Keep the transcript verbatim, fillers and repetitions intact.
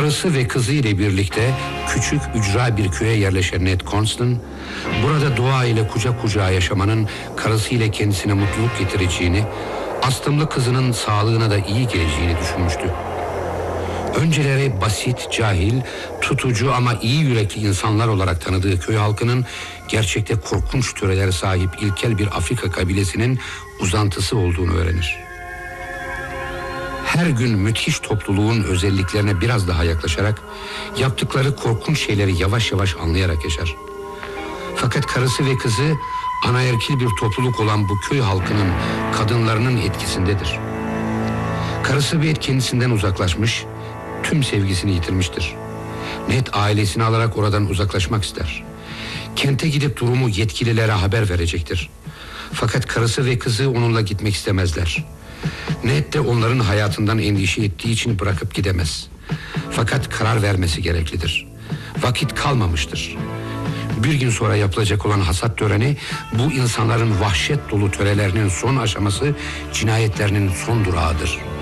Karısı ve kızı ile birlikte küçük ücra bir köye yerleşen Ned Constant, burada doğa ile kucak kucağa yaşamanın karısı ile kendisine mutluluk getireceğini, astımlı kızının sağlığına da iyi geleceğini düşünmüştü. Önceleri basit, cahil, tutucu ama iyi yürekli insanlar olarak tanıdığı köy halkının gerçekte korkunç törelere sahip ilkel bir Afrika kabilesinin uzantısı olduğunu öğrenir. Her gün müthiş topluluğun özelliklerine biraz daha yaklaşarak yaptıkları korkunç şeyleri yavaş yavaş anlayarak yaşar. Fakat karısı ve kızı anaerkil bir topluluk olan bu köy halkının kadınlarının etkisindedir. Karısı bir kendisinden uzaklaşmış, tüm sevgisini yitirmiştir. Ned ailesini alarak oradan uzaklaşmak ister. Kente gidip durumu yetkililere haber verecektir. Fakat karısı ve kızı onunla gitmek istemezler. Ned de onların hayatından endişe ettiği için bırakıp gidemez. Fakat karar vermesi gereklidir. Vakit kalmamıştır. Bir gün sonra yapılacak olan hasat töreni, bu insanların vahşet dolu törelerinin son aşaması, cinayetlerinin son durağıdır.